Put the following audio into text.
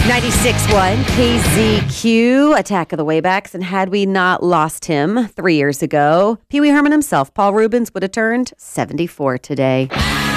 96.1 KZQ, Attack of the Waybacks. And had we not lost him 3 years ago, Pee Wee Herman himself, Paul Reubens, would have turned 74 today.